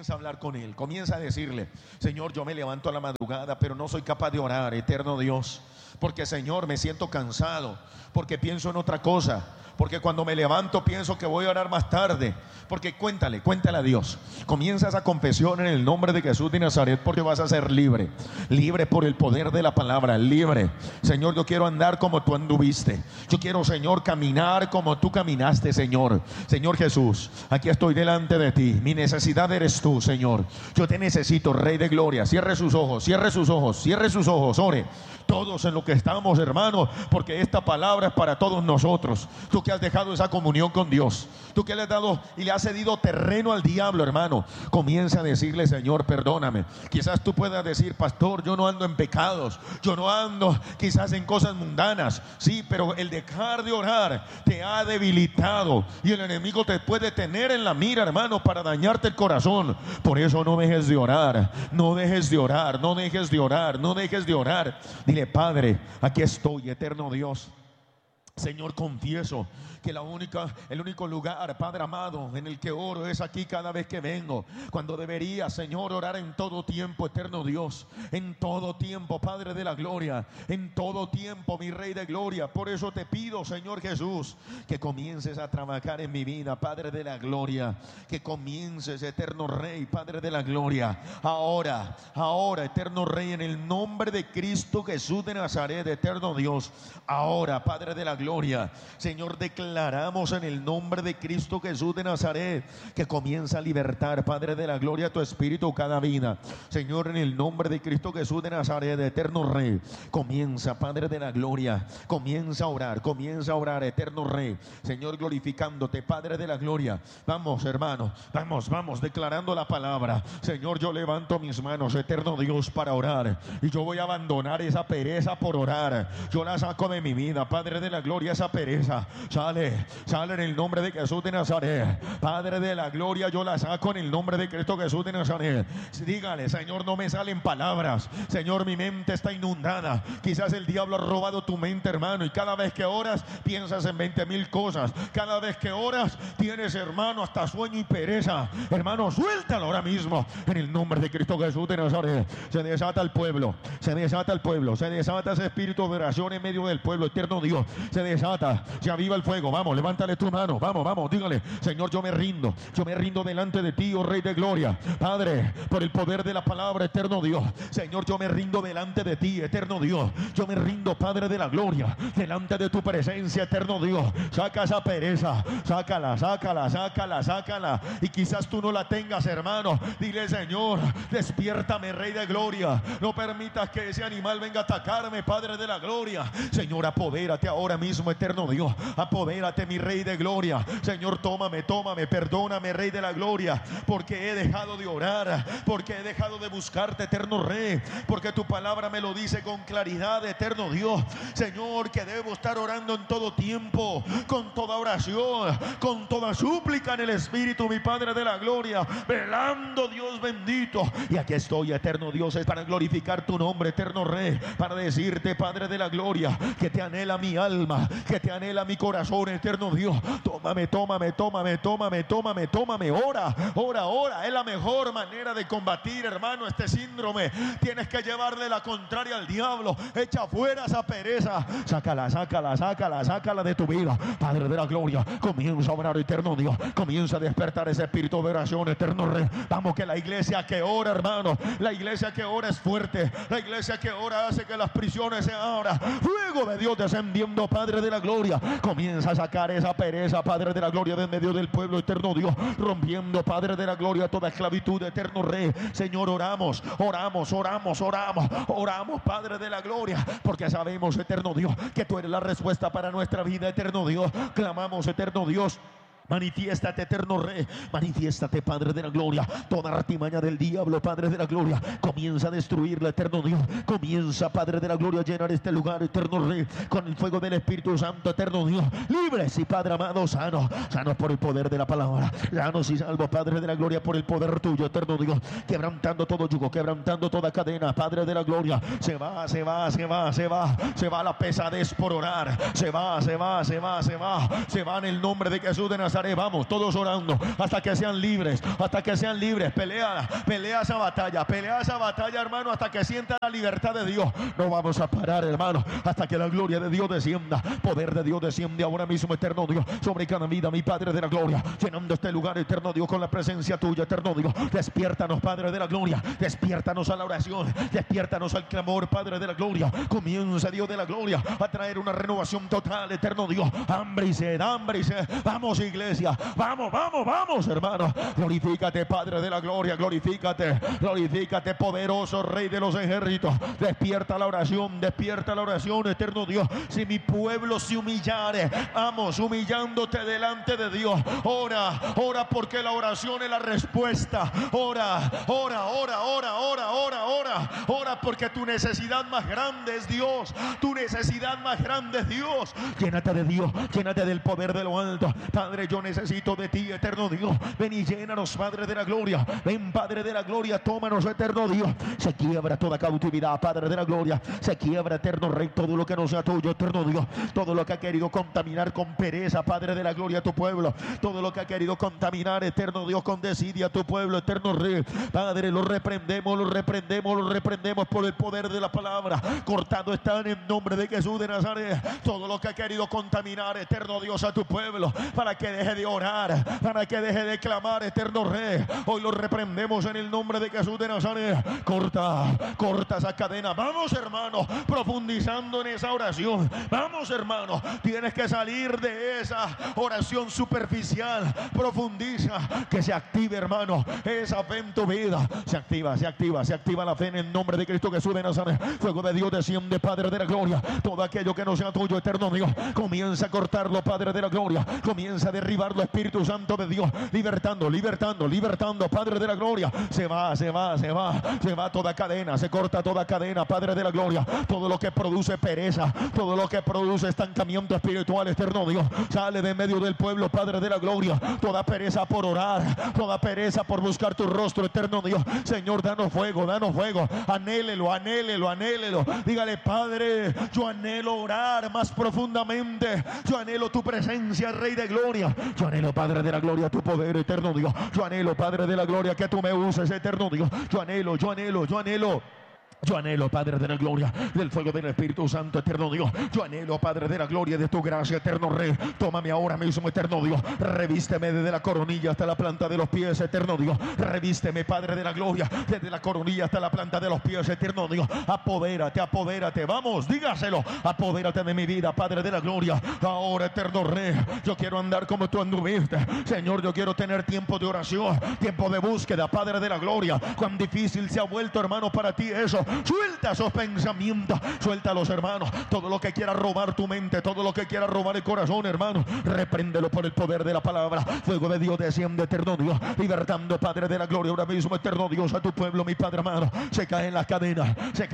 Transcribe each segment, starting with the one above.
comienza a hablar con Él, comienza a decirle: Señor, yo me levanto a la madrugada, pero no soy capaz de orar, eterno Dios, porque Señor, me siento cansado, porque pienso en otra cosa, porque cuando me levanto pienso que voy a orar más tarde. Porque cuéntale a Dios, comienza esa confesión en el nombre de Jesús de Nazaret, porque vas a ser libre, libre por el poder de la palabra, libre. Señor, yo quiero andar como tú anduviste, yo quiero, Señor, caminar como tú caminaste, Señor. Señor Jesús, aquí estoy delante de ti, mi necesidad eres tú, Señor. Yo te necesito, Rey de Gloria. Cierre sus ojos, cierre sus ojos, cierre sus ojos, ore. Todos en lo que estamos, hermanos, porque esta palabra es para todos nosotros. Tú que has dejado esa comunión con Dios, tú que le has dado y le has cedido terreno al diablo, hermano, comienza a decirle: Señor, perdóname. Quizás tú puedas decir: pastor, yo no ando en pecados, yo no ando quizás en cosas mundanas. Sí, pero el dejar de orar te ha debilitado y el enemigo te puede tener en la mira, hermano, para dañarte el corazón. Por eso no dejes de orar, no dejes de orar, no dejes de orar, no dejes de orar. Dile: Padre, aquí estoy, eterno Dios. Señor, confieso que el único lugar, Padre amado, en el que oro es aquí cada vez que vengo, cuando debería, Señor, orar en todo tiempo, eterno Dios, en todo tiempo, Padre de la gloria, en todo tiempo, mi Rey de gloria. Por eso te pido, Señor Jesús, que comiences a trabajar en mi vida, Padre de la gloria, que comiences, eterno Rey, Padre de la gloria, ahora, eterno Rey, en el nombre de Cristo Jesús de Nazaret, eterno Dios, ahora, Padre de la gloria. Señor, declaramos en el nombre de Cristo Jesús de Nazaret que comienza a libertar, Padre de la gloria, tu espíritu cada vida. Señor, en el nombre de Cristo Jesús de Nazaret, eterno Rey, comienza, Padre de la gloria, comienza a orar, eterno Rey. Señor, glorificándote, Padre de la gloria. Vamos, hermano, vamos, declarando la palabra. Señor, yo levanto mis manos, eterno Dios, para orar, y yo voy a abandonar esa pereza por orar. Yo la saco de mi vida, Padre de la gloria. Esa pereza sale en el nombre de Jesús de Nazaret, Padre de la gloria. Yo la saco en el nombre de Cristo Jesús de Nazaret. Dígale: Señor, no me salen palabras. Señor, mi mente está inundada. Quizás el diablo ha robado tu mente, hermano, y cada vez que oras piensas en 20,000 cosas. Cada vez que oras tienes, hermano, hasta sueño y pereza. Hermano, suéltalo ahora mismo en el nombre de Cristo Jesús de Nazaret. Se desata el pueblo, se desata ese espíritu de oración en medio del pueblo, eterno Dios. Se desata, se aviva el fuego. Vamos, levántale tu mano, vamos, dígale: Señor, yo me rindo delante de ti, oh Rey de gloria, Padre, por el poder de la palabra, eterno Dios. Señor, yo me rindo delante de ti, eterno Dios. Yo me rindo, Padre de la gloria, delante de tu presencia, eterno Dios. Saca esa pereza, sácala. Y quizás tú no la tengas, hermano. Dile: Señor, despiértame, Rey de gloria. No permitas que ese animal venga a atacarme, Padre de la gloria. Señor, apodérate ahora mismo, eterno Dios. Apodérate, mi Rey de gloria. Señor, tómame, perdóname, Rey de la gloria, porque he dejado de orar, porque he dejado de buscarte, eterno Rey, porque tu palabra me lo dice con claridad, eterno Dios. Señor, que debo estar orando en todo tiempo, con toda oración, con toda súplica en el Espíritu, mi Padre de la gloria, velando, Dios bendito. Y aquí estoy, eterno Dios, es para glorificar tu nombre, eterno Rey, para decirte, Padre de la gloria, que te anhela mi alma, que te anhela mi corazón, eterno Dios. Tómame. Ora. Es la mejor manera de combatir, hermano, este síndrome. Tienes que llevarle la contraria al diablo. Echa fuera esa pereza. Sácala de tu vida, Padre de la gloria. Comienza a orar, eterno Dios. Comienza a despertar ese espíritu de oración, eterno Rey. Vamos, que la iglesia que ora, hermano, la iglesia que ora es fuerte. La iglesia que ora hace que las prisiones se abran. Fuego de Dios descendiendo, Padre de la gloria. Comienza a sacar esa pereza, Padre de la gloria, de en medio del pueblo, eterno Dios, rompiendo, Padre de la gloria, toda esclavitud, eterno Rey. Señor, oramos, Padre de la gloria, porque sabemos, eterno Dios, que tú eres la respuesta para nuestra vida, eterno Dios. Clamamos, eterno Dios, manifiéstate, eterno Rey, manifiéstate, Padre de la gloria. Toda artimaña del diablo, Padre de la gloria, comienza a destruirla, eterno Dios. Comienza, Padre de la gloria, a llenar este lugar, eterno Rey, con el fuego del Espíritu Santo, eterno Dios. Libres y, Padre amado, sanos por el poder de la palabra, sanos y salvos, Padre de la gloria, por el poder tuyo, eterno Dios. Quebrantando todo yugo, quebrantando toda cadena, Padre de la gloria. Se va la pesadez por orar. Se va en el nombre de Jesús de Nazaret. Nazaret. Vamos, todos orando hasta que sean libres, hasta que sean libres. Pelea esa batalla, hermano, hasta que sienta la libertad de Dios. No vamos a parar, hermano, hasta que la gloria de Dios descienda. Poder de Dios desciende ahora mismo, eterno Dios, sobre cada vida, mi Padre de la gloria, llenando este lugar, eterno Dios, con la presencia tuya, eterno Dios. Despiértanos, Padre de la gloria, despiértanos a la oración, despiértanos al clamor, Padre de la gloria. Comienza, Dios de la gloria, a traer una renovación total, eterno Dios. Hambre y sed. Vamos, iglesia, vamos, hermano. Glorifícate, Padre de la gloria, glorifícate, poderoso Rey de los ejércitos. Despierta la oración, eterno Dios. Si mi pueblo se humillare, vamos, humillándote delante de Dios. Ora porque la oración es la respuesta. Ora porque tu necesidad más grande es Dios. Llénate de Dios, llénate del poder de lo alto. Padre, yo necesito de ti, eterno Dios. Ven y llénanos, Padre de la gloria. Ven, Padre de la gloria, tómanos, eterno Dios. Se quiebra toda cautividad, Padre de la gloria. Se quiebra, eterno Rey, todo lo que no sea tuyo, eterno Dios. Todo lo que ha querido contaminar con pereza, Padre de la gloria, a tu pueblo. Todo lo que ha querido contaminar, eterno Dios, con desidia a tu pueblo, eterno Rey. Padre, lo reprendemos por el poder de la palabra. Cortado están en nombre de Jesús de Nazaret. Todo lo que ha querido contaminar, eterno Dios, a tu pueblo, para que deje de orar, para que deje de clamar, eterno Rey. Hoy lo reprendemos en el nombre de Jesús de Nazaret. Corta esa cadena. Vamos, hermano, profundizando en esa oración. Vamos, hermano, tienes que salir de esa oración superficial. Profundiza, que se active, hermano, esa fe en tu vida. Se activa la fe en el nombre de Cristo Jesús de Nazaret. Fuego de Dios desciende, Padre de la gloria. Todo aquello que no sea tuyo, eterno Dios, comienza a cortarlo, Padre de la gloria. Comienza a derribarlo, Espíritu Santo de Dios. Libertando, Padre de la gloria. Se va toda cadena, se corta toda cadena, Padre de la gloria. Todo lo que produce pereza, todo lo que produce estancamiento espiritual, eterno Dios, sale de medio del pueblo, Padre de la gloria. Toda pereza por orar, toda pereza por buscar tu rostro, eterno Dios. Señor, danos fuego. Anhélelo. Dígale: Padre, yo anhelo orar más profundamente. Yo anhelo tu presencia, Rey de gloria. Yo anhelo, Padre de la gloria, tu poder, eterno Dios. Yo anhelo, Padre de la gloria, que tú me uses, eterno Dios. Yo anhelo. Yo anhelo, Padre de la gloria, del fuego del Espíritu Santo, eterno Dios. Yo anhelo, Padre de la gloria, de tu gracia, eterno Rey. Tómame ahora mismo, eterno Dios. Revísteme desde la coronilla hasta la planta de los pies, eterno Dios. Revísteme, Padre de la gloria, desde la coronilla hasta la planta de los pies, eterno Dios. Apodérate. Vamos, dígaselo. Apodérate de mi vida, Padre de la gloria. Ahora, eterno Rey, yo quiero andar como tú anduviste. Señor, yo quiero tener tiempo de oración, tiempo de búsqueda, Padre de la gloria. Cuán difícil se ha vuelto, hermano, para ti eso. Suelta esos pensamientos, suéltalos, hermano. Todo lo que quiera robar tu mente, todo lo que quiera robar el corazón, hermano, repréndelo por el poder de la palabra. Fuego de Dios desciende, eterno Dios, libertando, Padre de la gloria, ahora mismo, eterno Dios, a tu pueblo, mi Padre amado. Se caen las cadenas,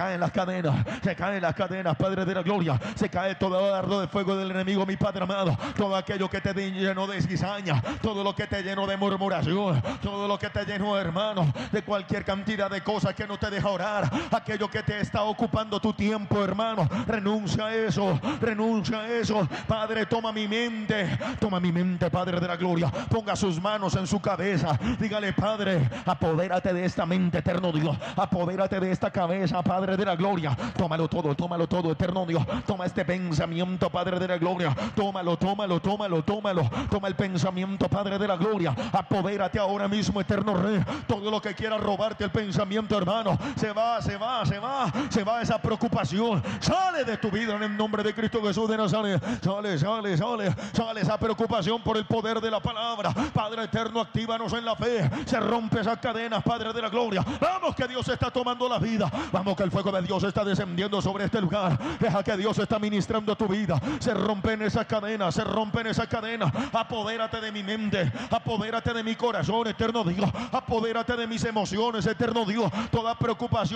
Padre de la gloria. Se cae todo dardo de fuego del enemigo, mi Padre amado. Todo aquello que te llenó de cizaña, todo lo que te llenó de murmuración, todo lo que te llenó, hermano, de cualquier cantidad de cosas que no te deja orar, aquello que te está ocupando tu tiempo, hermano, renuncia a eso. Padre, toma mi mente, Padre de la gloria. Ponga sus manos en su cabeza. Dígale: Padre, apodérate de esta mente, eterno Dios. Apodérate de esta cabeza, Padre de la gloria. Tómalo todo, eterno Dios. Toma este pensamiento, Padre de la gloria. Tómalo. Toma el pensamiento, Padre de la gloria. Apodérate ahora mismo, eterno Rey. Todo lo que quiera robarte el pensamiento, hermano, se va esa preocupación. Sale de tu vida en el nombre de Cristo Jesús de Nazaret. Sale esa preocupación por el poder de la palabra. Padre eterno, actívanos en la fe. Se rompe esas cadenas, Padre de la gloria. Vamos, que Dios está tomando la vida. Vamos, que el fuego de Dios está descendiendo sobre este lugar. Deja que Dios está ministrando tu vida. Se rompen esas cadenas. Apodérate de mi mente, apodérate de mi corazón, eterno Dios. Apodérate de mis emociones, eterno Dios. Toda preocupación desaparece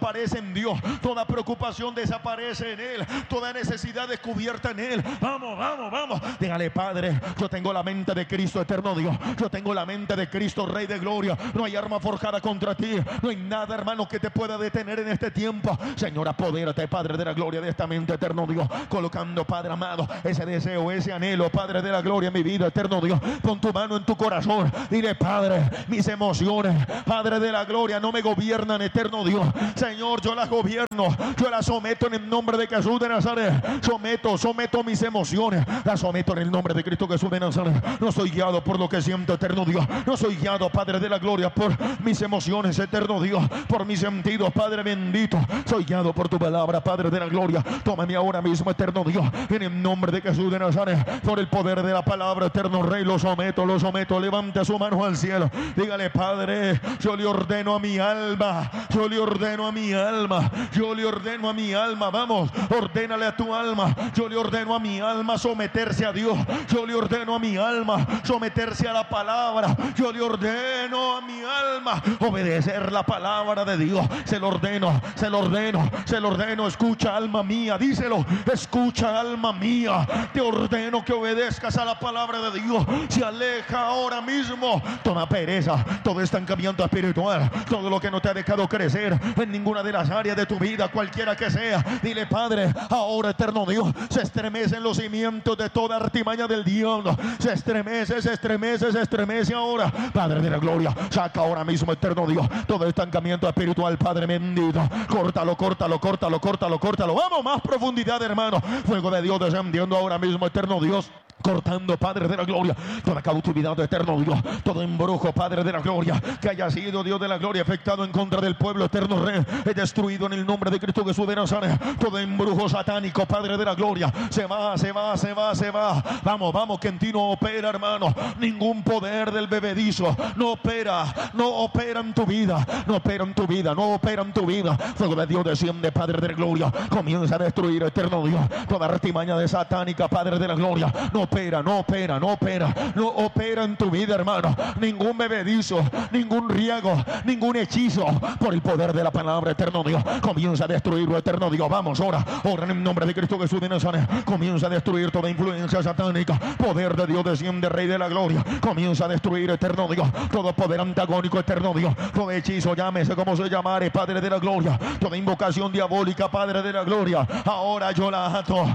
desaparece en Dios, toda preocupación desaparece en Él, toda necesidad descubierta en Él. Vamos, vamos, vamos. Dígale: Padre, yo tengo la mente de Cristo, eterno Dios. Yo tengo la mente de Cristo, Rey de gloria. No hay arma forjada contra ti. No hay nada, hermano, que te pueda detener en este tiempo. Señor, apodérate, Padre de la gloria, de esta mente, eterno Dios. Colocando, Padre amado, ese deseo, ese anhelo, Padre de la gloria, en mi vida, eterno Dios. Pon tu mano en tu corazón. Dile: Padre, mis emociones, Padre de la gloria, no me gobiernan, eterno Dios. Señor, yo las gobierno. Yo las someto en el nombre de Jesús de Nazaret. Someto mis emociones. Las someto en el nombre de Cristo Jesús de Nazaret. No soy guiado por lo que siento, eterno Dios. No soy guiado, Padre de la gloria, por mis emociones, eterno Dios, por mis sentidos, Padre bendito. Soy guiado por tu palabra, Padre de la gloria. Tómame ahora mismo, eterno Dios, en el nombre de Jesús de Nazaret. Por el poder de la palabra, eterno Rey, lo someto, lo someto. Levante su mano al cielo. Dígale: Padre, yo le ordeno a mi alma, yo le ordeno a mi alma, yo le ordeno a mi alma. Vamos, ordénale a tu alma. Yo le ordeno a mi alma someterse a Dios. Yo le ordeno a mi alma someterse a la palabra. Yo le ordeno a mi alma obedecer la palabra de Dios. Se lo ordeno, se lo ordeno, se lo ordeno. Escucha, alma mía, díselo: escucha, alma mía, te ordeno que obedezcas a la palabra de Dios. Se aleja ahora mismo toda pereza, todo estancamiento espiritual, todo lo que no te ha dejado crecer en ninguna de las áreas de tu vida, cualquiera que sea. Dile: Padre, ahora, eterno Dios, se estremecen los cimientos de toda artimaña del diablo. Se estremece, se estremece, se estremece ahora. Padre de la gloria, saca ahora mismo, eterno Dios, todo estancamiento espiritual, Padre bendito. Córtalo, córtalo, córtalo, córtalo, córtalo. Vamos, más profundidad, hermano. Fuego de Dios descendiendo ahora mismo, eterno Dios. Cortando, Padre de la gloria, toda cautividad, eterno Dios, todo embrujo, Padre de la gloria, que haya sido, Dios de la gloria, afectado en contra del pueblo, eterno Rey, he destruido en el nombre de Cristo Jesús de Nazaret. Todo embrujo satánico, Padre de la gloria, se va, se va, se va, se va. Vamos, vamos, que en ti no opera, hermano, ningún poder del bebedizo. No opera, no opera en tu vida, no opera en tu vida, no opera en tu vida. Fuego de Dios desciende, Padre de la gloria, comienza a destruir, eterno Dios, toda artimaña de satánica, Padre de la gloria. No opera, no opera, no opera, no opera en tu vida, hermano. Ningún bebedizo, ningún riego, ningún hechizo, por el poder de la palabra, eterno Dios, comienza a destruirlo, eterno Dios. Vamos, ora en el nombre de Cristo Jesús de Nazaret. Comienza a destruir toda influencia satánica. Poder de Dios desciende, Rey de la gloria. Comienza a destruir, eterno Dios, todo poder antagónico, eterno Dios, todo hechizo, llámese como se llamare, Padre de la gloria, toda invocación diabólica, Padre de la gloria. Ahora yo la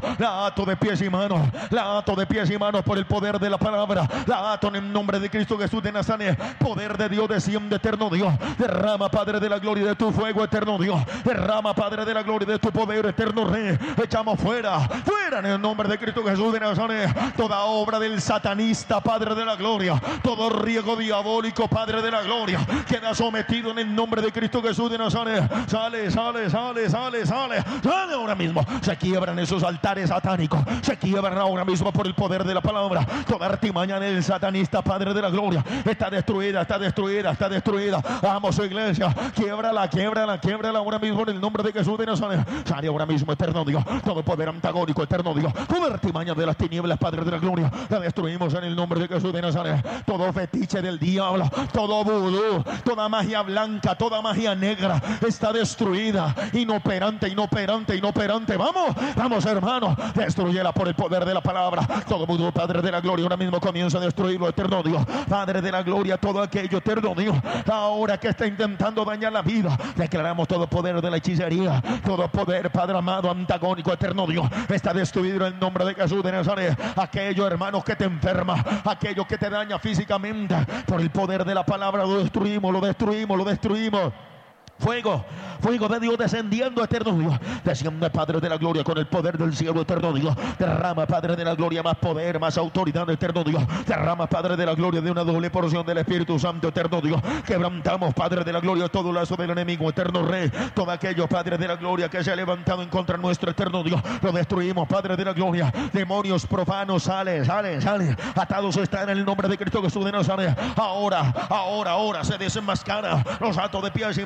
ato de pies y manos, la ato de pies y manos por el poder de la palabra. La ato en el nombre de Cristo Jesús de Nazaret. Poder de Dios desciende, eterno Dios. Derrama, Padre de la gloria, de tu fuego, eterno Dios. Derrama, Padre de la gloria, de tu poder, eterno Rey. Echamos fuera, fuera en el nombre de Cristo Jesús de Nazaret toda obra del satanista, Padre de la gloria. Todo riego diabólico, Padre de la gloria, queda sometido en el nombre de Cristo Jesús de Nazaret. Sale, sale, sale, sale, sale, sale ahora mismo. Se quiebran esos altares satánicos. Se quiebran ahora mismo por el poder de la palabra. Toda artimaña del satanista, Padre de la gloria, está destruida, está destruida, está destruida. Vamos, su iglesia, quiebrala, quiebrala, quiebrala ahora mismo en el nombre de Jesús de Nazaret. Sale ahora mismo, eterno Dios, todo poder antagónico, eterno Dios, toda artimaña de las tinieblas, Padre de la gloria, la destruimos en el nombre de Jesús de Nazaret. Todo fetiche del diablo, todo vudú, toda magia blanca, toda magia negra está destruida, inoperante, inoperante, inoperante. Vamos, vamos, hermano, destruyela por el poder de la palabra. Todo vudú, Padre de la gloria, ahora mismo comienza a destruirlo, eterno Dios. Padre de la gloria, todo aquello, eterno Dios, ahora que está intentando dañar la vida, declaramos todo poder de la hechicería, todo poder, Padre amado, antagónico, eterno Dios, está destruido en el nombre de Jesús de Nazaret. Aquello, hermanos, que te enferma, aquello que te daña físicamente, por el poder de la palabra lo destruimos, lo destruimos, lo destruimos. Fuego, fuego de Dios descendiendo, eterno Dios. Desciende, Padre de la gloria, con el poder del cielo, eterno Dios. Derrama, Padre de la gloria, más poder, más autoridad, eterno Dios. Derrama, Padre de la gloria, de una doble porción del Espíritu Santo, eterno Dios. Quebrantamos, Padre de la gloria, todo lazo del enemigo, eterno Rey. Todo aquello, Padre de la gloria, que se ha levantado en contra nuestro, eterno Dios, lo destruimos, Padre de la gloria. Demonios profanos, sale, sale, sale. Atados están en el nombre de Cristo Jesús de Nazaret. Ahora, ahora, ahora se desenmascara los atos de pies y manos y los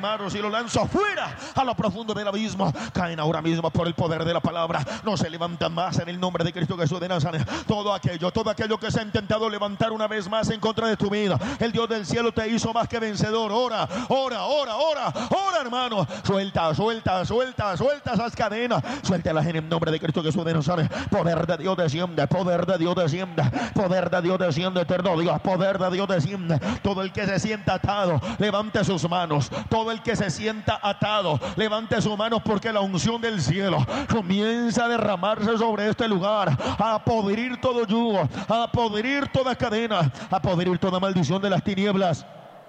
lo lanzo afuera, a lo profundo del abismo. Caen ahora mismo por el poder de la palabra. No se levantan más en el nombre de Cristo Jesús de Nazaret. Todo aquello que se ha intentado levantar una vez más en contra de tu vida, el Dios del cielo te hizo más que vencedor. Ora, ora, ora, ora, ora, hermano. Suelta, suelta, suelta, suelta esas cadenas. Suéltalas en el nombre de Cristo Jesús de Nazaret. Poder de Dios desciende, poder de Dios desciende, poder de Dios desciende, eterno Dios, poder de Dios desciende. Todo el que se sienta atado, levante sus manos. Todo el que se sienta atado, levante sus manos, porque la unción del cielo comienza a derramarse sobre este lugar, a podrir todo yugo, a podrir toda cadena, a podrir toda maldición de las tinieblas.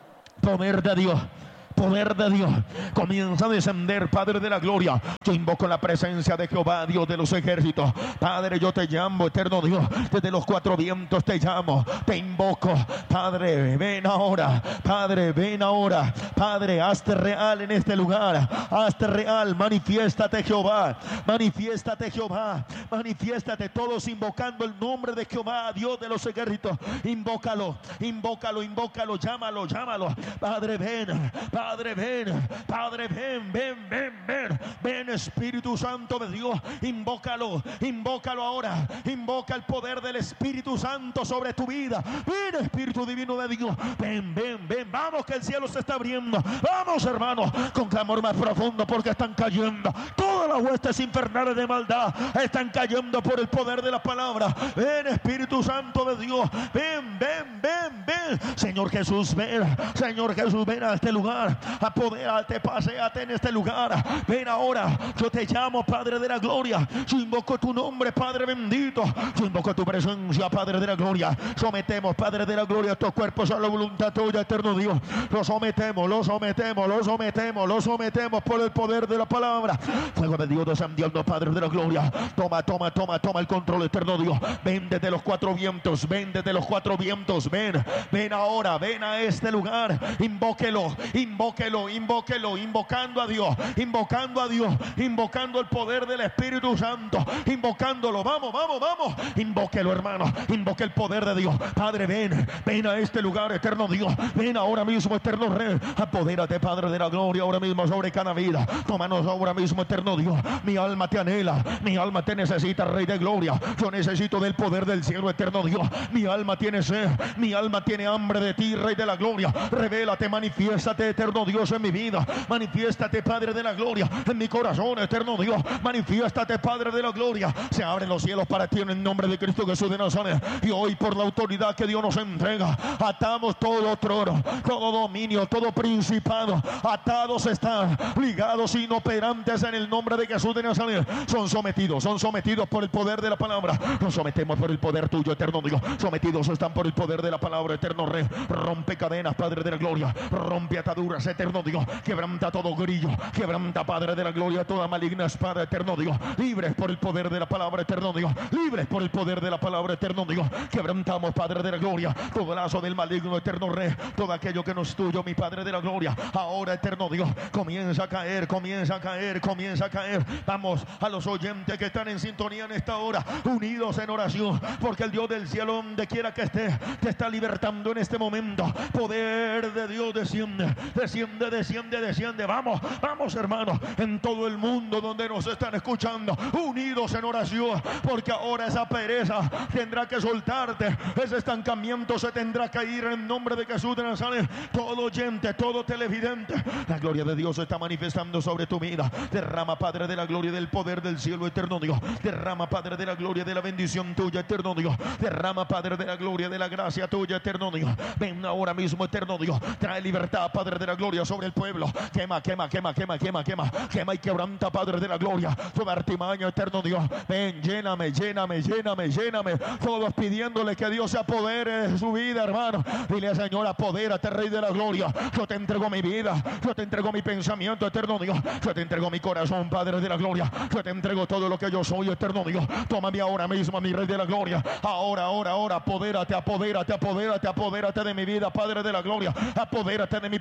Poder de Dios, poder de Dios comienza a descender, Padre de la gloria. Yo invoco la presencia de Jehová, Dios de los ejércitos. Padre, yo te llamo, eterno Dios, desde los cuatro vientos te llamo, te invoco. Padre, ven ahora, Padre, ven ahora. Padre, hazte real en este lugar, hazte real. Manifiéstate, Jehová, manifiéstate, Jehová, manifiéstate. Todos invocando el nombre de Jehová, Dios de los ejércitos. Invócalo, invócalo, invócalo, llámalo, llámalo. Padre, ven, Padre, ven, Padre, ven, ven, ven, ven, ven, Espíritu Santo de Dios. Invócalo, invócalo ahora. Invoca el poder del Espíritu Santo sobre tu vida. Ven, Espíritu Divino de Dios. Ven, ven, ven. Vamos, que el cielo se está abriendo. Vamos, hermanos, con clamor más profundo, porque están cayendo todas las huestes infernales de maldad. Están cayendo por el poder de la palabra. Ven, Espíritu Santo de Dios. Ven, ven, ven, ven. Señor Jesús, ven. Señor Jesús, ven a este lugar. Apodérate, paséate en este lugar. Ven ahora. Yo te llamo, Padre de la gloria. Yo invoco tu nombre, Padre bendito. Yo invoco tu presencia, Padre de la gloria. Sometemos, Padre de la gloria, estos cuerpos a la voluntad tuya, eterno Dios. Los sometemos, los sometemos, los sometemos, los sometemos por el poder de la palabra. Fuego de Dios descendiendo, Padre de la gloria. Toma, toma, toma, toma el control, eterno Dios. Ven desde los cuatro vientos, ven desde los cuatro vientos. Ven, ven ahora, ven a este lugar. Invóquelo, invóquelo, invóquelo, invocando a Dios, invocando a Dios, invocando el poder del Espíritu Santo, invocándolo. Vamos, vamos, vamos. Invóquelo, hermano. Invoque el poder de Dios. Padre, ven, ven a este lugar, eterno Dios. Ven ahora mismo, eterno Rey. Apodérate, Padre de la gloria, ahora mismo sobre cada vida. Tómanos ahora mismo, eterno Dios. Mi alma te anhela, mi alma te necesita, Rey de gloria. Yo necesito del poder del cielo, eterno Dios. Mi alma tiene sed, mi alma tiene hambre de ti, Rey de la gloria. Revélate, manifiéstate, eterno Dios, en mi vida. Manifiéstate, Padre de la gloria, en mi corazón, eterno Dios. Manifiéstate, Padre de la gloria. Se abren los cielos para ti en el nombre de Cristo Jesús de Nazaret. Y hoy, por la autoridad que Dios nos entrega, atamos todo trono, todo dominio, todo principado. Atados están, ligados, inoperantes en el nombre de Jesús de Nazaret. Son sometidos por el poder de la palabra. Nos sometemos por el poder tuyo, eterno Dios. Sometidos están por el poder de la palabra, eterno Rey. Rompe cadenas, Padre de la gloria. Rompe ataduras, eterno Dios. Quebranta todo grillo. Quebranta, Padre de la gloria, toda maligna espada, eterno Dios. Libres por el poder de la palabra, eterno Dios. Libres por el poder de la palabra, eterno Dios. Quebrantamos, Padre de la gloria, todo lazo del maligno, eterno Rey. Todo aquello que no es tuyo, mi Padre de la gloria. Ahora, eterno Dios, comienza a caer, comienza a caer, comienza a caer. Vamos a los oyentes que están en sintonía en esta hora, unidos en oración, porque el Dios del cielo, donde quiera que esté, te está libertando en este momento. Poder de Dios desciende, desciende, desciende, desciende. Vamos, vamos, hermanos, en todo el mundo donde nos están escuchando, unidos en oración, porque ahora esa pereza tendrá que soltarte, ese estancamiento se tendrá que ir en nombre de Jesús de Nazaret. Todo oyente, todo televidente, la gloria de Dios se está manifestando sobre tu vida. Derrama, Padre de la gloria, del poder del cielo, eterno Dios. Derrama, Padre de la gloria, de la bendición tuya, eterno Dios. Derrama, Padre de la gloria, de la gracia tuya, eterno Dios. Ven ahora mismo, eterno Dios. Trae libertad, Padre de la gloria, sobre el pueblo. Quema, quema, quema, quema, quema, quema. Quema y quebranta, Padre de la gloria, toda artimaña, eterno Dios. Ven, lléname, lléname, lléname, lléname. Todos pidiéndole que Dios se apodere de su vida, hermano. Dile, Señor, apodérate, Rey de la gloria. Yo te entrego mi vida, yo te entrego mi pensamiento, eterno Dios. Yo te entrego mi corazón, Padre de la gloria. Yo te entrego todo lo que yo soy, eterno Dios. Tómame ahora mismo, mi Rey de la gloria. Ahora, ahora, ahora, apodérate, apodérate, apodérate, apodérate de mi vida, Padre de la gloria. Apodérate de mi pensamiento.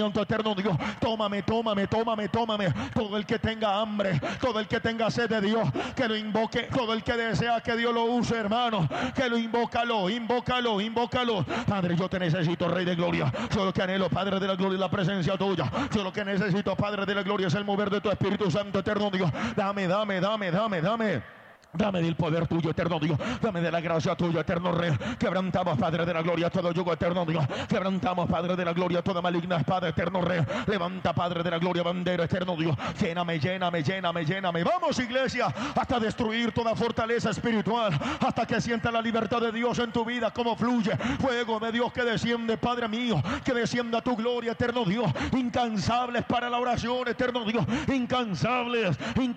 avivamiento, eterno Dios. Tómame. Todo el que tenga hambre, todo el que tenga sed de Dios, que lo invoque. Todo el que desea que Dios lo use, hermano, que lo invócalo. Padre, yo te necesito, Rey de Gloria. Yo lo que anhelo, Padre de la Gloria, es la presencia tuya. Yo lo que necesito, Padre de la Gloria, es el mover de tu Espíritu Santo, eterno Dios. Dame del poder tuyo, eterno Dios. Dame de la gracia tuya, eterno Rey. Quebrantamos, Padre de la Gloria, todo yugo, eterno Dios. Quebrantamos, Padre de la Gloria, toda maligna espada, eterno Rey. Levanta, Padre de la Gloria, bandera, eterno Dios. Lléname. Vamos, iglesia, hasta destruir toda fortaleza espiritual, hasta que sienta la libertad de Dios en tu vida, como fluye fuego de Dios que desciende, Padre mío, que descienda tu gloria, eterno Dios. Incansables para la oración, eterno Dios. Incansables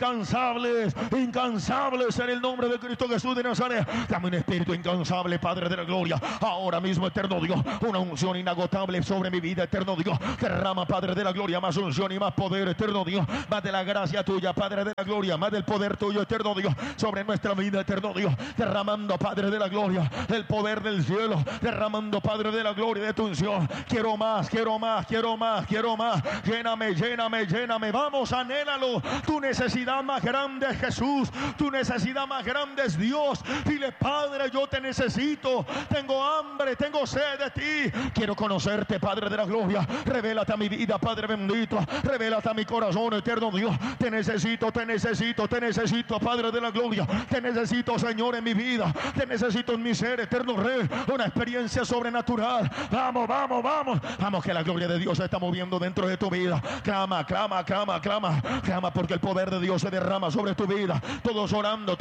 en el nombre de Cristo Jesús de Nazaret. Dame un espíritu incansable, Padre de la Gloria, ahora mismo, eterno Dios. Una unción inagotable sobre mi vida, eterno Dios. Derrama, Padre de la Gloria, más unción y más poder, eterno Dios. Más de la gracia tuya, Padre de la Gloria, más del poder tuyo, eterno Dios, sobre nuestra vida, eterno Dios. Derramando, Padre de la Gloria, el poder del cielo. Derramando, Padre de la Gloria, de tu unción. Quiero más. Lléname. Vamos, anhélalo. Tu necesidad más grande es Jesús. Tu necesidad más grande es Dios. Dile: Padre, yo te necesito. Tengo hambre, tengo sed de ti. Quiero conocerte, Padre de la Gloria. Revélate a mi vida, Padre bendito. Revélate a mi corazón, eterno Dios. Te necesito, Padre de la Gloria. Te necesito, Señor, en mi vida. Te necesito en mi ser, eterno Rey. Una experiencia sobrenatural. Vamos. Vamos, que la gloria de Dios se está moviendo dentro de tu vida. Clama, porque el poder de Dios se derrama sobre tu vida. Todos orando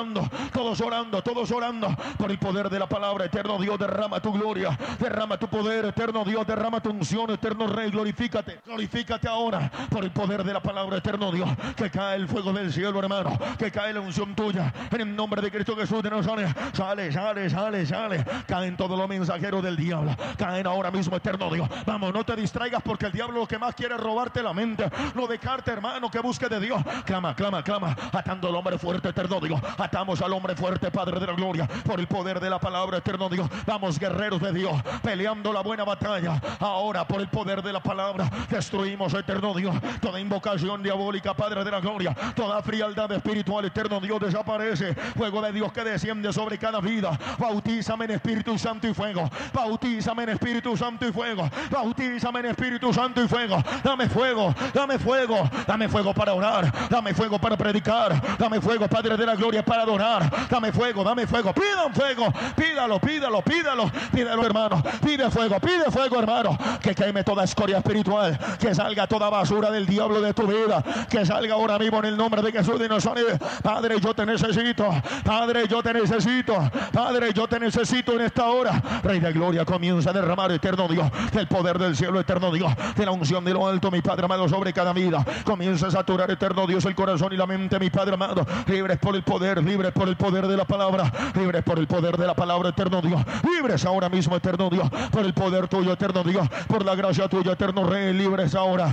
por el poder de la palabra, eterno Dios. Derrama tu gloria, derrama tu poder, eterno Dios. Derrama tu unción, eterno Rey. Glorifícate ahora por el poder de la palabra, eterno Dios. Que cae el fuego del cielo, hermano. Que cae la unción tuya en el nombre de Cristo Jesús de Nazaret. Sale. Caen todos los mensajeros del diablo. Caen ahora mismo, eterno Dios. Vamos, no te distraigas, porque el diablo lo que más quiere es robarte la mente, no dejarte, hermano, que busque de Dios. Clama, atando al hombre fuerte, eterno Dios. Atamos al hombre fuerte, Padre de la Gloria, por el poder de la palabra, eterno Dios. Vamos, guerreros de Dios, peleando la buena batalla. Ahora, por el poder de la palabra, destruimos, eterno Dios, toda invocación diabólica, Padre de la Gloria. Toda frialdad espiritual, eterno Dios, desaparece. Fuego de Dios que desciende sobre cada vida. Bautízame en Espíritu Santo y fuego. Bautízame en Espíritu Santo y fuego. Bautízame en Espíritu Santo y fuego. Dame fuego para orar. Dame fuego para predicar. Dame fuego, Padre de la Gloria, para adorar. Dame fuego. Pidan fuego. Pídalo, hermano. Pide fuego, hermano. Que queme toda escoria espiritual. Que salga toda basura del diablo de tu vida. Que salga ahora mismo en el nombre de Jesús de Nazaret. Padre, yo te necesito. Padre, yo te necesito en esta hora. Rey de Gloria, comienza a derramar, eterno Dios, el poder del cielo, eterno Dios, de la unción de lo alto, mi Padre amado, sobre cada vida. Comienza a saturar, eterno Dios, el corazón y la mente, mi Padre amado. Libres por el poder de la palabra. Libres por el poder de la palabra, eterno Dios. Libres ahora mismo, eterno Dios, por el poder tuyo, eterno Dios, por la gracia tuya, eterno Rey. Libres ahora.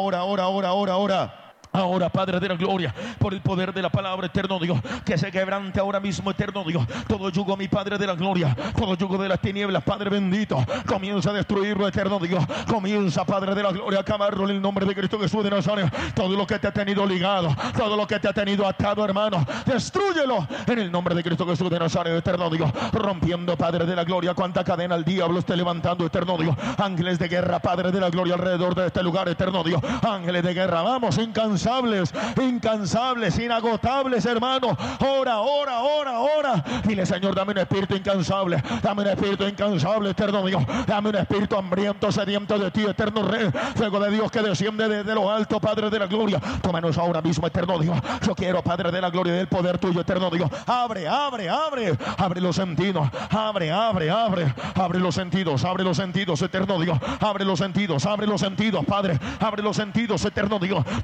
Ahora, Padre de la Gloria, por el poder de la palabra, eterno Dios, que se quebrante ahora mismo, eterno Dios, todo yugo, mi Padre de la Gloria, todo yugo de las tinieblas, Padre bendito. Comienza a destruirlo, eterno Dios. Comienza, Padre de la Gloria, a acabarlo en el nombre de Cristo Jesús de Nazaret. Todo lo que te ha tenido ligado, todo lo que te ha tenido atado, hermano, destrúyelo en el nombre de Cristo Jesús de Nazaret, eterno Dios. Rompiendo, Padre de la Gloria, cuanta cadena el diablo esté levantando, eterno Dios. Ángeles de guerra, Padre de la Gloria, alrededor de este lugar, eterno Dios. Ángeles de guerra, vamos, incansables, inagotables, hermano. Ora. Dile: Señor, dame un espíritu incansable, eterno Dios. Dame un espíritu hambriento, sediento de ti, eterno Rey. Fuego de Dios que desciende desde lo alto, Padre de la Gloria. Tómanos ahora mismo, eterno Dios. Yo quiero, Padre de la Gloria, del poder tuyo, eterno Dios. Abre los sentidos. Abre los sentidos, eterno Dios. Abre los sentidos, Padre. Abre los sentidos, eterno Dios. Toma el control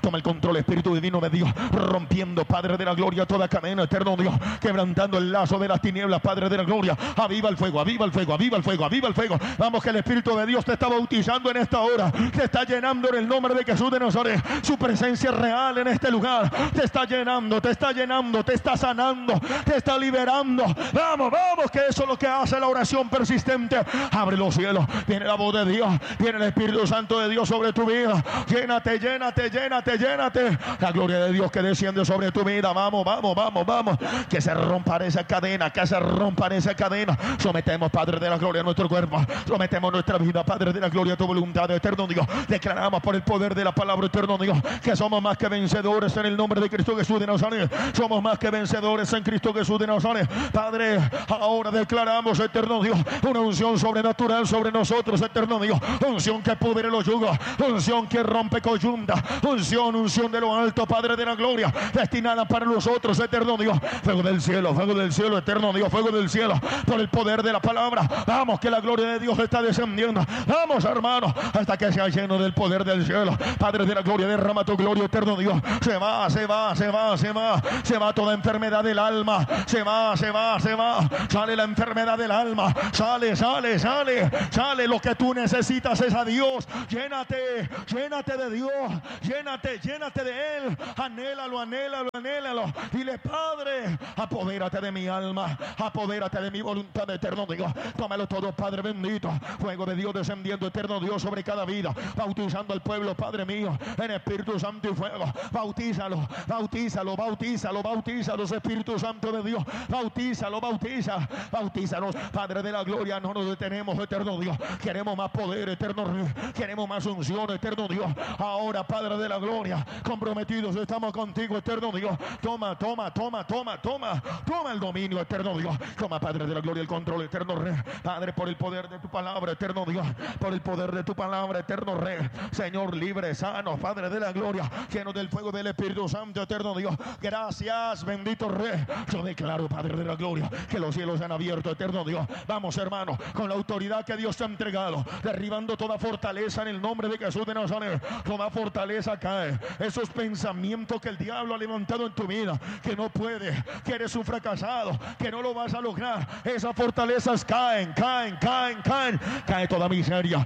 el Espíritu Divino de Dios, rompiendo, Padre de la gloria, toda cadena, eterno Dios, quebrantando el lazo de las tinieblas, Padre de la gloria. Aviva el fuego, aviva el fuego, aviva el fuego, aviva el fuego. Vamos, que el Espíritu de Dios te está bautizando en esta hora, te está llenando en el nombre de Jesús de Nazaret. Su presencia es real en este lugar, te está llenando, te está llenando, te está sanando, te está liberando. Vamos, vamos, que eso es lo que hace la oración persistente. Abre los cielos, viene la voz de Dios, viene el Espíritu Santo de Dios sobre tu vida. Llénate, llénate, llénate, llénate. La gloria de Dios que desciende sobre tu vida. Vamos, vamos, vamos, vamos. Que se rompa esa cadena, que se rompa esa cadena. Sometemos, Padre de la gloria, nuestro cuerpo. Sometemos nuestra vida, Padre de la gloria, a tu voluntad, eterno Dios. Declaramos por el poder de la palabra, eterno Dios, que somos más que vencedores en el nombre de Cristo Jesús de Nazaret. Somos más que vencedores en Cristo Jesús de Nazaret. Padre, ahora declaramos, eterno Dios, una unción sobrenatural sobre nosotros, eterno Dios. Unción que pudre los yugos, unción que rompe coyunta, unción de lo alto, Padre de la gloria, destinada para nosotros, eterno Dios. Fuego del cielo, eterno Dios, fuego del cielo, por el poder de la palabra. Vamos, que la gloria de Dios está descendiendo. Vamos, hermanos, hasta que sea lleno del poder del cielo. Padre de la gloria, derrama tu gloria, eterno Dios. Se va, se va, se va, se va, se va toda enfermedad del alma. Se va, se va, se va. Sale la enfermedad del alma. Sale, sale, sale, sale. Lo que tú necesitas es a Dios. Llénate, llénate de Dios. Llénate, llénate de Él. Anhélalo, anhélalo, anhélalo. Dile, Padre, apodérate de mi alma, apodérate de mi voluntad, eterno Dios. Tómalo todo, Padre bendito. Fuego de Dios descendiendo, eterno Dios, sobre cada vida, bautizando al pueblo, Padre mío, en Espíritu Santo y fuego. Bautízalo, bautízalo, bautízalo, bautízalo, Espíritu Santo de Dios. Bautízalo, bautízanos, Padre de la gloria. No nos detenemos, eterno Dios. Queremos más poder, eterno Dios. Queremos más unción, eterno Dios. Ahora, Padre de la gloria, comprometidos estamos contigo, eterno Dios. Toma, toma, toma, toma, toma, toma el dominio, eterno Dios. Toma, Padre de la gloria, el control, eterno Rey. Padre, por el poder de tu palabra, eterno Dios, por el poder de tu palabra, eterno Rey. Señor, libre, sano, Padre de la gloria, lleno del fuego del Espíritu Santo, eterno Dios. Gracias, bendito Rey. Yo declaro, Padre de la gloria, que los cielos se han abierto, eterno Dios. Vamos, hermano, con la autoridad que Dios te ha entregado, derribando toda fortaleza en el nombre de Jesús de Nazaret. Toda fortaleza cae. Esos pensamientos que el diablo ha levantado en tu vida, que no puedes, que eres un fracasado, que no lo vas a lograr, esas fortalezas caen, caen, caen, caen. Cae toda miseria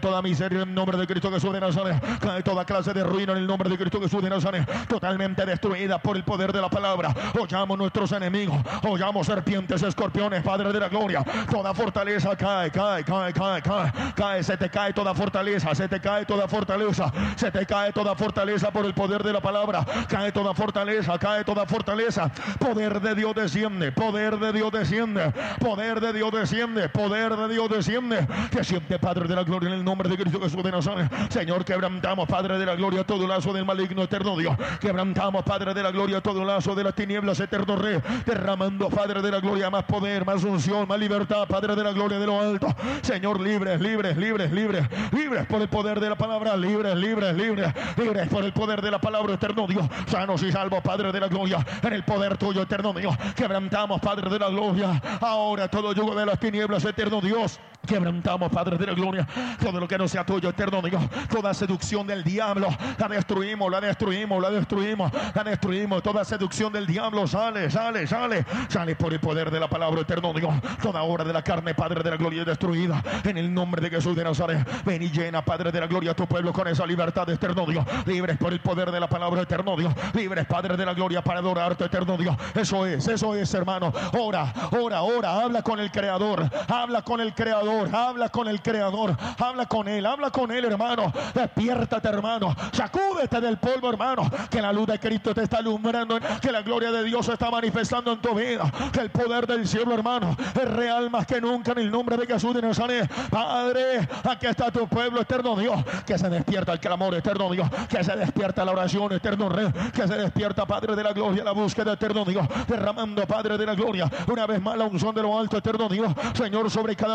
en el nombre de Cristo Jesús de Nazaret. Cae toda clase de ruina en el nombre de Cristo Jesús de Nazaret. Totalmente destruida por el poder de la palabra. Hollamos nuestros enemigos, hollamos serpientes, escorpiones, Padre de la gloria. Toda fortaleza cae, cae, cae, cae, cae, cae. Se te cae toda fortaleza, se te cae toda fortaleza, se te cae toda fortaleza por el poder de la palabra. Cae toda fortaleza, cae toda fortaleza. Poder de Dios desciende, poder de Dios desciende, poder de Dios desciende, poder de Dios desciende. Que siente, Padre de la gloria, en el nombre de Cristo Jesús de Nazaret. Señor, quebrantamos, Padre de la gloria, todo lazo del maligno, eterno Dios. Quebrantamos, Padre de la gloria, todo lazo de las tinieblas, eterno Rey. Derramando, Padre de la gloria, más poder, más unción, más libertad, Padre de la gloria, de lo alto. Señor, libres, libres, libres, libres, libres por el poder de la palabra, libres, libres, libres, libres por el poder de la palabra, eterno Dios. Sanos y salvos, Padre de la gloria, en el poder tuyo, eterno Dios. Quebrantamos, Padre de la gloria, ahora todo yugo de las tinieblas, eterno Dios. Quebrantamos, Padre de la gloria, todo lo que no sea tuyo, eterno Dios. Toda seducción del diablo la destruimos, la destruimos, la destruimos, la destruimos. Toda seducción del diablo sale, sale, sale, sale por el poder de la palabra, eterno Dios. Toda obra de la carne, Padre de la gloria, es destruida en el nombre de Jesús de Nazaret. Ven y llena, Padre de la gloria, a tu pueblo con esa libertad, eterno Dios. Libres por el poder de la palabra, eterno Dios. Libres, Padre de la gloria, para adorarte, eterno Dios. Eso es, hermano. Ora, ora, ora. Habla con el Creador, habla con el Creador. Habla con el Creador, habla con Él, hermano. Despiértate, hermano. Sacúdete del polvo, hermano. Que la luz de Cristo te está alumbrando, que la gloria de Dios se está manifestando en tu vida, que el poder del cielo, hermano, es real más que nunca en el nombre de Jesús de Nazaret. Padre, aquí está tu pueblo, eterno Dios. Que se despierta el clamor, eterno Dios. Que se despierta la oración, eterno Rey. Que se despierta, Padre de la gloria, la búsqueda, eterno Dios. Derramando, Padre de la gloria, una vez más la unción de lo alto, eterno Dios. Señor, sobre cada uno menos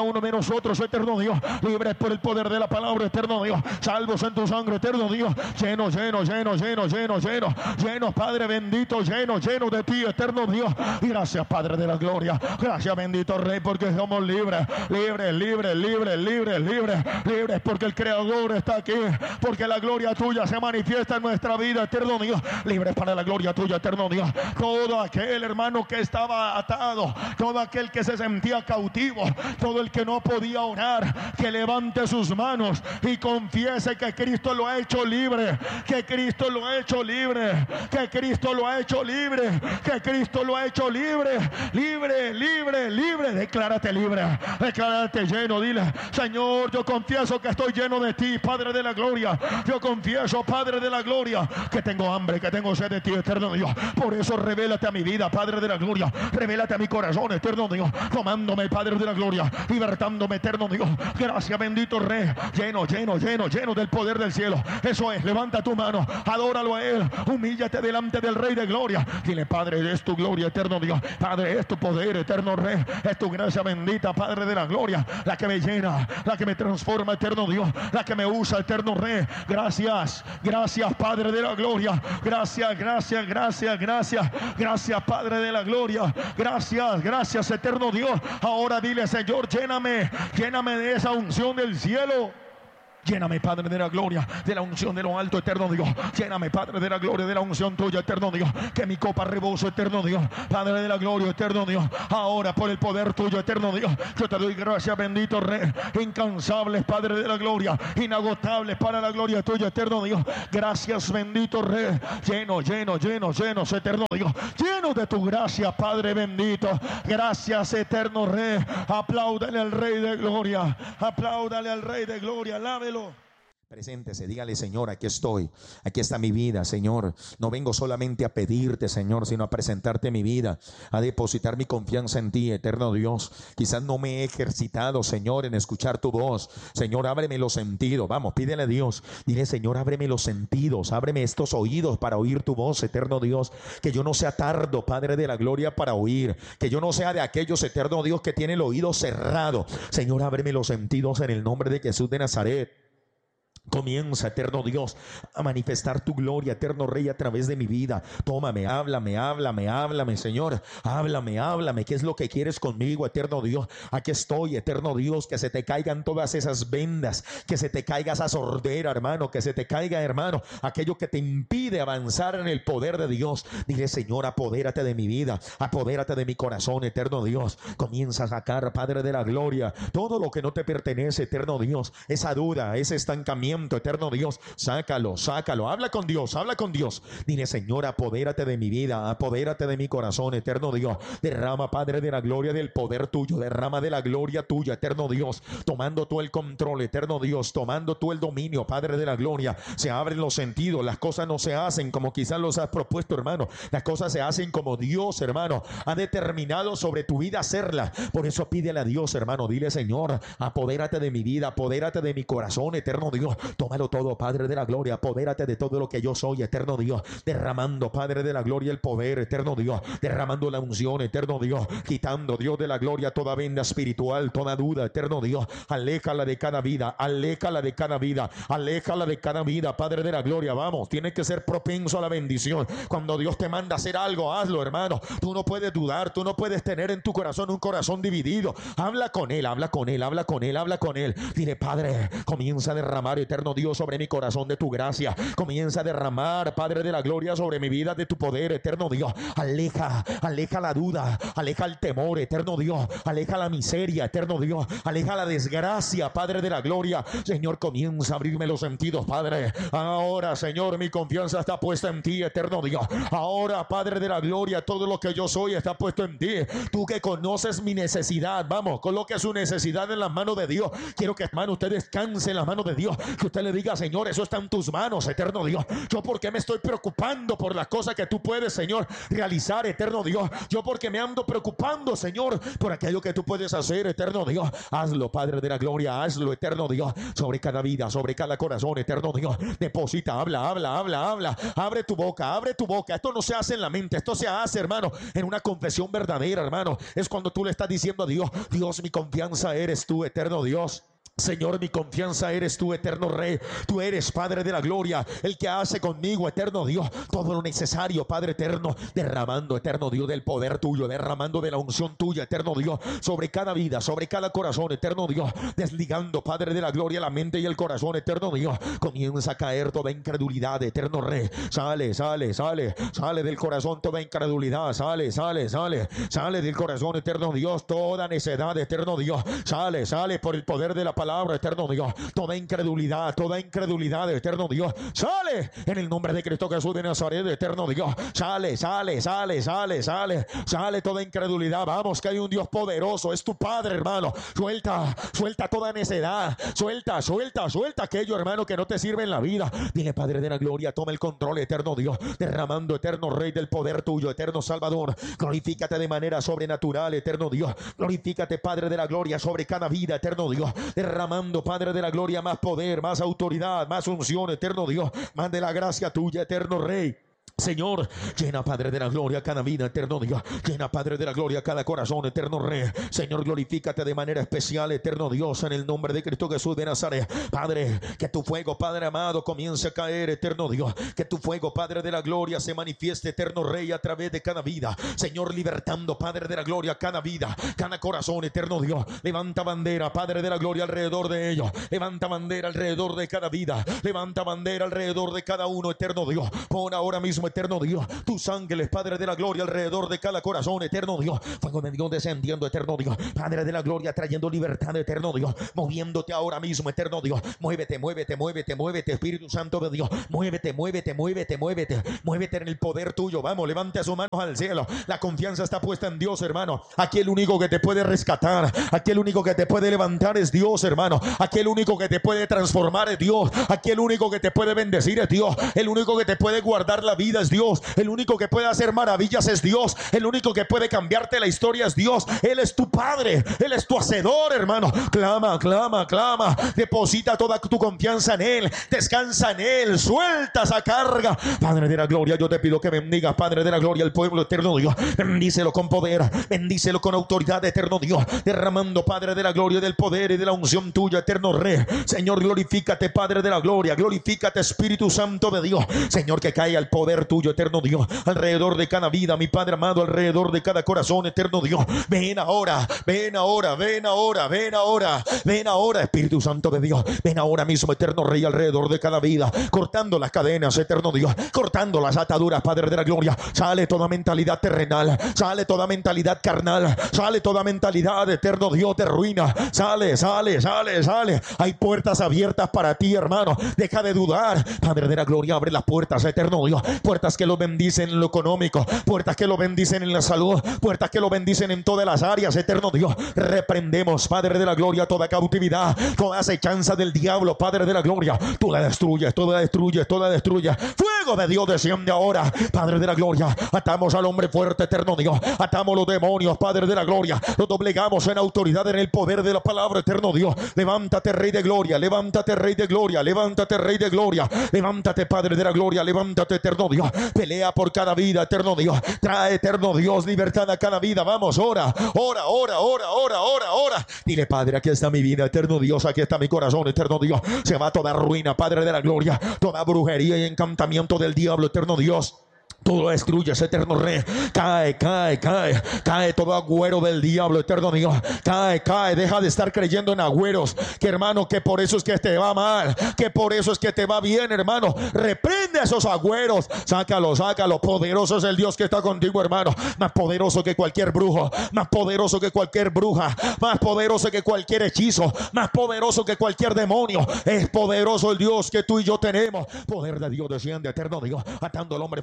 nosotros, eterno Dios, libres por el poder de la palabra, eterno Dios, salvos en tu sangre, eterno Dios, llenos, Padre bendito, llenos de ti, eterno Dios. Y gracias, Padre de la gloria, gracias, bendito Rey, porque somos libres, porque el Creador está aquí, porque la gloria tuya se manifiesta en nuestra vida, eterno Dios, libres para la gloria tuya, eterno Dios. Todo aquel hermano que estaba atado, todo aquel que se sentía cautivo, todo el que no podía orar, que levante sus manos y confiese que Cristo lo ha hecho libre, que Cristo lo ha hecho libre, que Cristo lo ha hecho libre, que Cristo lo ha hecho libre. Declárate libre, declárate lleno. Dile: Señor, yo confieso que estoy lleno de ti, Padre de la gloria. Yo confieso, Padre de la gloria, que tengo hambre, que tengo sed de ti, eterno Dios. Por eso revélate a mi vida, Padre de la gloria. Revélate a mi corazón, eterno Dios, tomándome, Padre de la gloria, libertándome, eterno Dios. Gracias, bendito Rey, lleno del poder del cielo. Eso es, levanta tu mano, adóralo a Él, humíllate delante del Rey de gloria. Dile: Padre, es tu gloria, eterno Dios. Padre, es tu poder, eterno Rey. Es tu gracia bendita, Padre de la gloria, la que me llena, la que me transforma, eterno Dios, la que me usa, eterno Rey. Gracias, Padre de la gloria. Gracias, Padre de la gloria. Gracias, eterno Dios. Ahora dile: Señor, lléname de esa unción del cielo. Lléname, Padre de la gloria, de la unción de lo alto, eterno Dios. Lléname, Padre de la gloria, de la unción tuya, eterno Dios. Que mi copa rebose, eterno Dios. Padre de la gloria, eterno Dios. Ahora, por el poder tuyo, eterno Dios, yo te doy gracias, bendito Rey. Incansables, Padre de la gloria, inagotables para la gloria tuya, eterno Dios. Gracias, bendito Rey. Llenos, eterno Dios. Llenos de tu gracia, Padre bendito. Gracias, eterno Rey. Apláudale al Rey de gloria. Apláudale al Rey de gloria. Alábelo. Preséntese, dígale: Señor, aquí estoy, aquí está mi vida, Señor. No vengo solamente a pedirte, Señor, sino a presentarte mi vida, a depositar mi confianza en ti, eterno Dios. Quizás no me he ejercitado, Señor, en escuchar tu voz. Señor, ábreme los sentidos. Vamos, pídele a Dios. Dile: Señor, ábreme los sentidos, ábreme estos oídos para oír tu voz, eterno Dios. Que yo no sea tardo, Padre de la gloria, para oír. Que yo no sea de aquellos, eterno Dios, que tiene el oído cerrado. Señor, ábreme los sentidos en el nombre de Jesús de Nazaret. Comienza, eterno Dios, a manifestar tu gloria, eterno Rey, a través de mi vida. Tómame, háblame, Señor. Háblame. ¿Qué es lo que quieres conmigo, eterno Dios? Aquí estoy, eterno Dios. Que se te caigan todas esas vendas, que se te caiga esa sordera, hermano. Que se te caiga, hermano, aquello que te impide avanzar en el poder de Dios. Dile: Señor, apodérate de mi vida, apodérate de mi corazón, eterno Dios. Comienza a sacar, Padre de la gloria, todo lo que no te pertenece, eterno Dios. Esa duda, ese estancamiento, eterno Dios, sácalo. Habla con Dios. Dile: Señor, apodérate de mi vida, apodérate de mi corazón, eterno Dios. Derrama, Padre de la gloria, del poder tuyo. Derrama de la gloria tuya, eterno Dios. Tomando tú el control, eterno Dios. Tomando tú el dominio, Padre de la gloria. Se abren los sentidos. Las cosas no se hacen como quizás los has propuesto, hermano. Las cosas se hacen como Dios, hermano, ha determinado sobre tu vida hacerlas. Por eso pídele a Dios, hermano. Dile: Señor, apodérate de mi vida, apodérate de mi corazón, eterno Dios. Tómalo todo, Padre de la gloria. Apodérate de todo lo que yo soy, eterno Dios. Derramando, Padre de la gloria, el poder, eterno Dios. Derramando la unción, eterno Dios. Quitando, Dios de la gloria, toda venda espiritual, toda duda, eterno Dios. Aléjala de cada vida, Padre de la gloria. Vamos, tienes que ser propenso a la bendición. Cuando Dios te manda a hacer algo, hazlo, hermano. Tú no puedes dudar, tú no puedes tener en tu corazón un corazón dividido. Habla con Él. Dile: Padre, comienza a derramar, eterno Dios, sobre mi corazón de tu gracia. Comienza a derramar, Padre de la gloria, sobre mi vida de tu poder, eterno Dios. Aleja la duda, aleja el temor, eterno Dios. Aleja la miseria, eterno Dios. Aleja la desgracia, Padre de la gloria. Señor, comienza a abrirme los sentidos, Padre. Ahora, Señor, mi confianza está puesta en ti, eterno Dios. Ahora, Padre de la gloria, todo lo que yo soy está puesto en ti. Tú que conoces mi necesidad, vamos, coloque su necesidad en las manos de Dios. Quiero que, hermano, usted descanse en las manos de Dios. Que usted le diga: Señor, eso está en tus manos, eterno Dios. Yo porque me estoy preocupando por las cosas que tú puedes, Señor, realizar, eterno Dios. Yo porque me ando preocupando, Señor, por aquello que tú puedes hacer, eterno Dios. Hazlo, Padre de la gloria, hazlo, eterno Dios, sobre cada vida, sobre cada corazón, eterno Dios. Deposita, habla. Abre tu boca, abre tu boca. Esto no se hace en la mente, esto se hace, hermano, en una confesión verdadera, hermano. Es cuando tú le estás diciendo a Dios: Dios, mi confianza eres tú, eterno Dios. Señor, mi confianza eres tú, eterno Rey. Tú eres, Padre de la gloria, el que hace conmigo, eterno Dios, todo lo necesario, Padre eterno. Derramando, eterno Dios, del poder tuyo, derramando de la unción tuya, eterno Dios, sobre cada vida, sobre cada corazón, eterno Dios. Desligando, Padre de la gloria, la mente y el corazón, eterno Dios. Comienza a caer toda incredulidad, eterno Rey. Sale del corazón toda incredulidad. Sale del corazón, eterno Dios, toda necedad, eterno Dios. Sale por el poder de la palabra, eterno Dios. Toda incredulidad, eterno Dios. Sale en el nombre de Cristo Jesús de Nazaret, eterno Dios. Sale toda incredulidad. Vamos, que hay un Dios poderoso, es tu Padre, hermano. Suelta toda necedad. Suelta aquello, hermano, que no te sirve en la vida. Dile: Padre de la gloria, toma el control, eterno Dios, derramando, eterno Rey, del poder tuyo, eterno Salvador. Glorifícate de manera sobrenatural, eterno Dios. Glorifícate, Padre de la gloria, sobre cada vida, eterno Dios. Derramando, Padre de la gloria, más poder, más autoridad, más unción, eterno Dios. Más de la gracia tuya, eterno Rey. Señor, llena, Padre de la gloria, cada vida, eterno Dios. Llena, Padre de la gloria, cada corazón, eterno Rey. Señor, glorifícate de manera especial, eterno Dios, en el nombre de Cristo Jesús de Nazaret. Padre, que tu fuego, Padre amado, comience a caer, eterno Dios. Que tu fuego, Padre de la gloria, se manifieste, eterno Rey, a través de cada vida. Señor, libertando, Padre de la gloria, cada vida, cada corazón, eterno Dios. Levanta bandera, Padre de la gloria, alrededor de ellos. Levanta bandera alrededor de cada vida. Levanta bandera alrededor de cada uno, eterno Dios. Pon ahora mismo, eterno Dios, tus ángeles, Padre de la gloria, alrededor de cada corazón, eterno Dios. Fuego de Dios descendiendo, eterno Dios. Padre de la gloria, trayendo libertad, eterno Dios. Moviéndote ahora mismo, eterno Dios. Muévete, Espíritu Santo de Dios. Muévete en el poder tuyo. Vamos, levante sus manos al cielo. La confianza está puesta en Dios, hermano. Aquí el único que te puede rescatar, aquí el único que te puede levantar es Dios, hermano. Aquí el único que te puede transformar es Dios. Aquí el único que te puede bendecir es Dios. El único que te puede guardar la vida es Dios. El único que puede hacer maravillas es Dios. El único que puede cambiarte la historia es Dios. Él es tu Padre, Él es tu hacedor, hermano. Clama. Deposita toda tu confianza en Él. Descansa en Él. Suelta esa carga. Padre de la gloria, yo te pido que bendigas, Padre de la gloria, el pueblo, eterno Dios. Bendícelo con poder, bendícelo con autoridad, eterno Dios. Derramando, Padre de la gloria, del poder y de la unción tuya, eterno Rey. Señor, glorifícate, Padre de la gloria. Glorifícate, Espíritu Santo de Dios. Señor, que caiga el poder tuyo, eterno Dios, alrededor de cada vida, mi Padre amado, alrededor de cada corazón, eterno Dios. Ven ahora, Espíritu Santo de Dios. Ven ahora mismo, eterno Rey, alrededor de cada vida, cortando las cadenas, eterno Dios, cortando las ataduras, Padre de la gloria. Sale toda mentalidad terrenal, sale toda mentalidad carnal, sale toda mentalidad, eterno Dios, de ruina. Sale. Hay puertas abiertas para ti, hermano. Deja de dudar, Padre de la gloria. Abre las puertas, eterno Dios. Puertas que lo bendicen en lo económico, puertas que lo bendicen en la salud, puertas que lo bendicen en todas las áreas, eterno Dios. Reprendemos, Padre de la gloria, toda cautividad, toda acechanza del diablo, Padre de la gloria. Tú la destruyes. Fuego de Dios desciende ahora, Padre de la gloria. Atamos al hombre fuerte, eterno Dios. Atamos los demonios, Padre de la gloria. Los doblegamos en autoridad, en el poder de la palabra, eterno Dios. Levántate, Rey de gloria. Levántate, Rey de gloria. Levántate, Padre de la gloria. Levántate, eterno Dios. Pelea por cada vida, eterno Dios. Trae, eterno Dios, libertad a cada vida. Vamos, ora. Dile: Padre, aquí está mi vida, eterno Dios. Aquí está mi corazón, eterno Dios. Se va toda ruina, Padre de la gloria. Toda brujería y encantamiento del diablo, eterno Dios. Tú lo destruyes, eterno Rey. Cae todo agüero del diablo, eterno Dios. Cae. Deja de estar creyendo en agüeros, que hermano, que por eso es que te va mal, que por eso es que te va bien, hermano. Reprende esos agüeros. Sácalo. Poderoso es el Dios que está contigo, hermano. Más poderoso que cualquier brujo, más poderoso que cualquier bruja, más poderoso que cualquier hechizo, más poderoso que cualquier demonio. Es poderoso el Dios que tú y yo tenemos. Poder de Dios desciende, eterno Dios, atando al hombre fuerte, Padre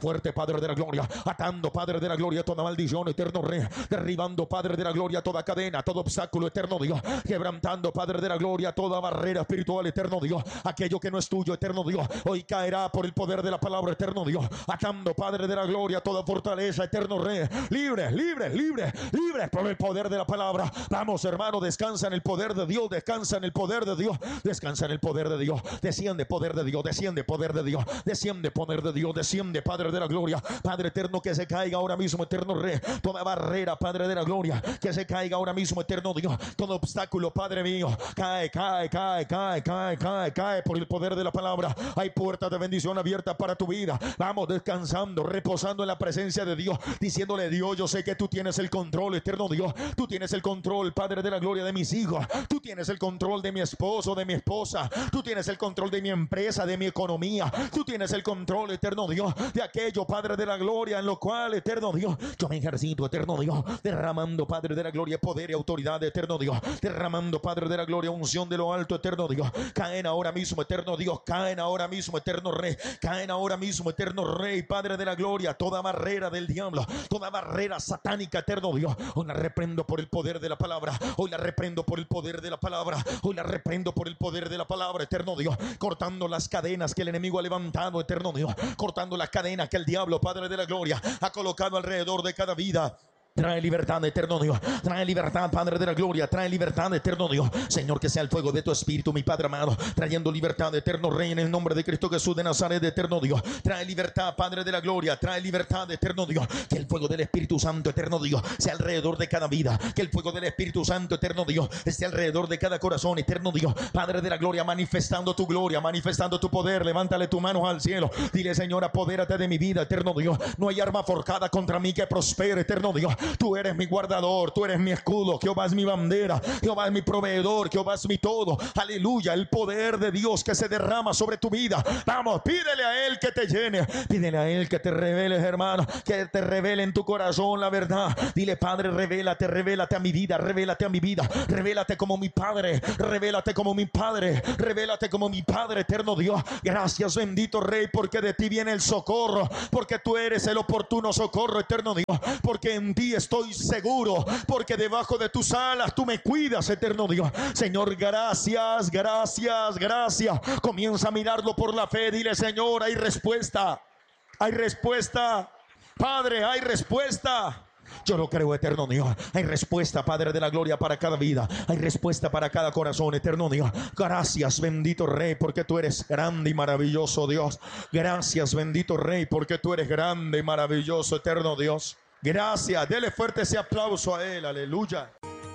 Padre de la gloria, atando, Padre de la gloria, toda maldición, eterno Rey, derribando, Padre de la gloria, toda cadena, todo obstáculo, eterno Dios, quebrantando, Padre de la gloria, toda barrera espiritual, eterno Dios, aquello que no es tuyo, eterno Dios, hoy caerá por el poder de la palabra, eterno Dios, atando, Padre de la gloria, toda fortaleza, eterno Rey, libre, libre, libre, libre por el poder de la palabra. Vamos, hermano, descansa en el poder de Dios, descansa en el poder de Dios, descansa en el poder de Dios, desciende poder de Dios, desciende poder de Dios, desciende poder de Dios, desciende, Padre de la gloria, Padre eterno, que se caiga ahora mismo, eterno Rey, toda barrera, Padre de la gloria, que se caiga ahora mismo, eterno Dios, todo obstáculo, Padre mío, cae, cae, cae, cae, cae, cae, cae por el poder de la palabra. Hay puertas de bendición abiertas para tu vida. Vamos descansando, reposando en la presencia de Dios, diciéndole: Dios, yo sé que tú tienes el control, eterno Dios, tú tienes el control, Padre de la gloria, de mis hijos, tú tienes el control de mi esposo, de mi esposa, tú tienes el control de mi empresa, de mi economía, tú tienes el control, eterno Dios, de aquello, Padre de la gloria, en lo cual, eterno Dios, yo me ejercito, eterno Dios, derramando, Padre de la gloria, poder y autoridad, eterno Dios, derramando, Padre de la gloria, unción de lo alto, eterno Dios. Caen ahora mismo, eterno Dios, caen ahora mismo, eterno Rey, caen ahora mismo, eterno Rey, Padre de la gloria, toda barrera del diablo, toda barrera satánica, eterno Dios, hoy la reprendo por el poder de la palabra, hoy la reprendo por el poder de la palabra, hoy la reprendo por el poder de la palabra, eterno Dios, cortando las cadenas que el enemigo ha levantado, eterno Dios, cortando las cadenas que el diablo, Padre de la gloria, ha colocado alrededor de cada vida. Trae libertad, eterno Dios. Trae libertad, Padre de la gloria. Trae libertad, eterno Dios. Señor, que sea el fuego de tu espíritu, mi Padre amado, trayendo libertad, eterno Rey, en el nombre de Cristo Jesús de Nazaret, eterno Dios. Trae libertad, Padre de la gloria. Trae libertad, eterno Dios. Que el fuego del Espíritu Santo, eterno Dios, sea alrededor de cada vida. Que el fuego del Espíritu Santo, eterno Dios, esté alrededor de cada corazón, eterno Dios. Padre de la gloria, manifestando tu gloria, manifestando tu poder. Levántale tu mano al cielo. Dile: Señor, apodérate de mi vida, eterno Dios. No hay arma forjada contra mí que prospere, eterno Dios. Tú eres mi guardador, tú eres mi escudo, Jehová es mi bandera, Jehová es mi proveedor, Jehová es mi todo. Aleluya, el poder de Dios que se derrama sobre tu vida. Vamos, pídele a Él que te llene, pídele a Él que te revele, hermano, que te revele en tu corazón la verdad. Dile: Padre, revélate, revélate a mi vida, revélate a mi vida, revélate como mi Padre, revélate como mi Padre, revélate como mi Padre, eterno Dios. Gracias, bendito Rey, porque de ti viene el socorro, porque tú eres el oportuno socorro, eterno Dios, porque en ti estoy seguro, porque debajo de tus alas tú me cuidas, eterno Dios. Señor, gracias, gracias, gracias. Comienza a mirarlo por la fe. Dile: Señor, hay respuesta, hay respuesta, Padre, hay respuesta. Yo lo creo, eterno Dios. Hay respuesta, Padre de la gloria, para cada vida. Hay respuesta para cada corazón, eterno Dios. Gracias, bendito Rey, porque tú eres grande y maravilloso, Dios. Gracias, bendito Rey, porque tú eres grande y maravilloso, eterno Dios. Gracias, dele fuerte ese aplauso a Él, aleluya.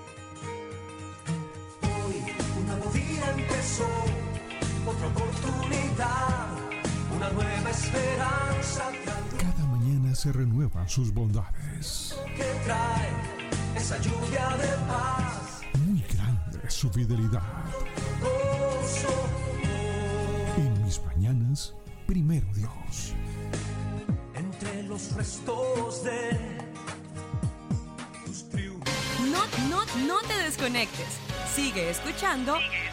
Hoy una nueva vida empezó, otra oportunidad, una nueva esperanza. Cada mañana se renuevan sus bondades. Que trae esa lluvia de paz. Muy grande es su fidelidad. Gozo. En mis mañanas, primero Dios. Entre los restos de tus triunfos. No te desconectes. Sigue escuchando